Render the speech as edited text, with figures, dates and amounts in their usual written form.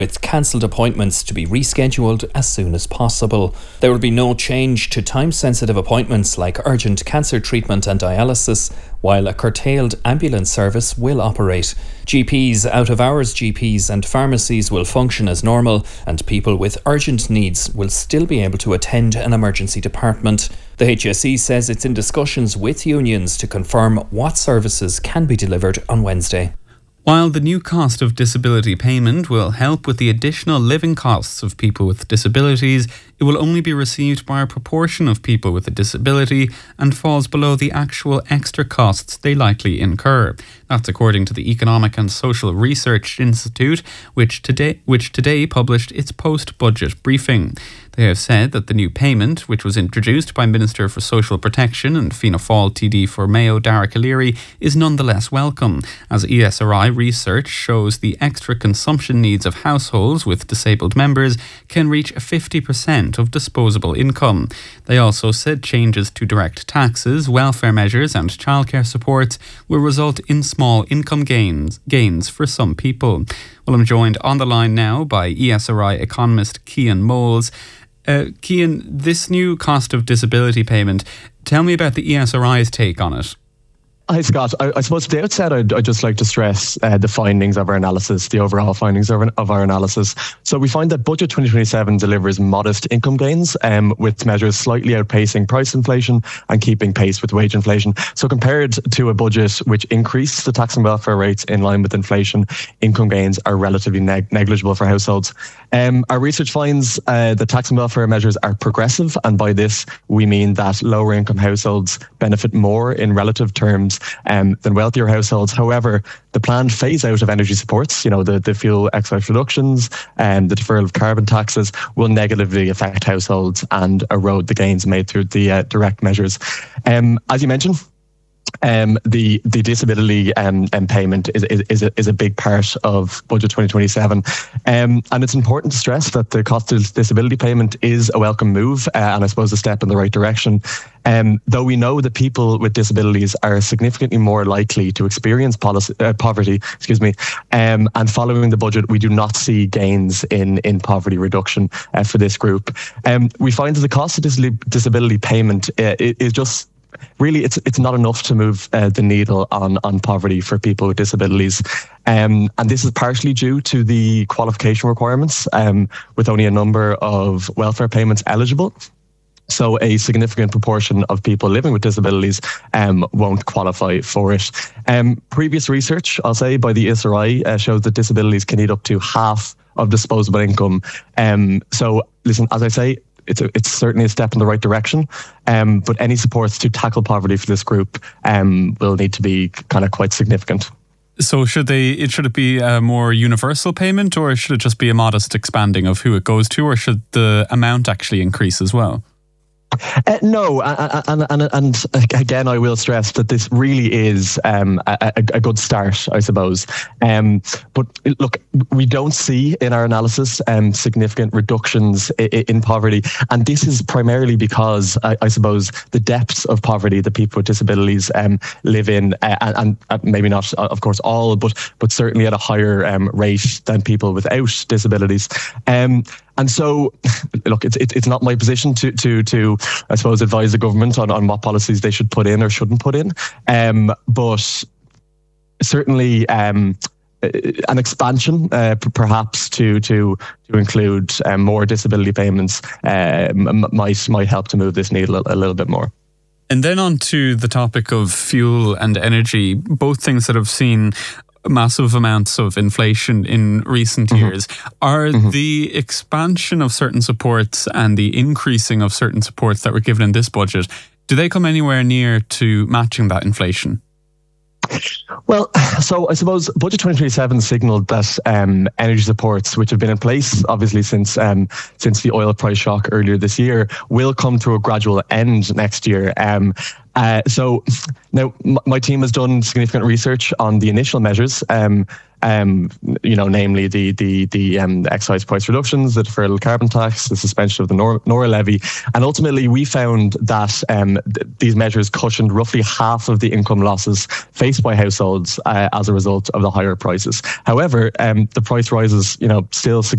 with cancelled appointments to be rescheduled as soon as possible. There will be no change to time-sensitive appointments like urgent cancer treatment and dialysis, while a curtailed ambulance service will operate. GPs, out-of-hours GPs and pharmacies will function as normal, and people with urgent needs will still be able to attend an emergency department. The HSE says it's in discussions with unions to confirm what services can be delivered on Wednesday. While the new cost of disability payment will help with the additional living costs of people with disabilities, it will only be received by a proportion of people with a disability and falls below the actual extra costs they likely incur. That's according to the Economic and Social Research Institute, which today published its post-budget briefing. They have said that the new payment, which was introduced by Minister for Social Protection and Fianna Fáil TD for Mayo Dara O'Leary, is nonetheless welcome, as ESRI research shows the extra consumption needs of households with disabled members can reach 50% of disposable income. They also said changes to direct taxes, welfare measures and childcare supports will result in small income gains for some people. Well, I'm joined on the line now by ESRI economist Cian Moles. Cian, this new cost of disability payment, tell me about the ESRI's take on it. Hi, Scott. I suppose at the outset, I'd just like to stress the findings of our analysis, the overall findings of our analysis. So we find that Budget 2027 delivers modest income gains, with measures slightly outpacing price inflation and keeping pace with wage inflation. So compared to a budget which increased the tax and welfare rates in line with inflation, income gains are relatively negligible for households. Our research finds that tax and welfare measures are progressive, and by this we mean that lower income households benefit more in relative terms than wealthier households. However, the planned phase out of energy supports, the fuel excise reductions and the deferral of carbon taxes, will negatively affect households and erode the gains made through the direct measures. As you mentioned, the disability payment is a big part of Budget 2027, and it's important to stress that the cost of disability payment is a welcome move, and I suppose a step in the right direction. Though we know that people with disabilities are significantly more likely to experience poverty, and following the budget, we do not see gains in poverty reduction for this group. We find that the cost of disability payment is just really, it's not enough to move the needle on poverty for people with disabilities. And this is partially due to the qualification requirements, with only a number of welfare payments eligible. So a significant proportion of people living with disabilities won't qualify for it. Previous research, I'll say, by the ESRI shows that disabilities can eat up to half of disposable income. So listen, as I say, it's certainly a step in the right direction, but any supports to tackle poverty for this group will need to be kind of quite significant. So should it be a more universal payment, or should it just be a modest expanding of who it goes to, or should the amount actually increase as well? No, and again, I will stress that this really is a good start, I suppose. But look, we don't see in our analysis significant reductions in poverty, and this is primarily because I suppose the depths of poverty that people with disabilities live in, and maybe not, of course, all, but certainly at a higher rate than people without disabilities. And so, look, it's not my position to I suppose advise the government on what policies they should put in or shouldn't put in. But certainly an expansion, perhaps to include more disability payments, might help to move this needle a little bit more. And then on to the topic of fuel and energy, both things that have seen massive amounts of inflation in recent years. Are the expansion of certain supports and the increasing of certain supports that were given in this budget, do they come anywhere near to matching that inflation? Well, so I suppose Budget 2027 signalled that energy supports, which have been in place obviously since the oil price shock earlier this year, will come to a gradual end next year. So now my team has done significant research on the initial measures, namely the excise price reductions, the deferral carbon tax, the suspension of the Nora levy. And ultimately, we found that these measures cushioned roughly half of the income losses faced by households as a result of the higher prices. However, the price rises, still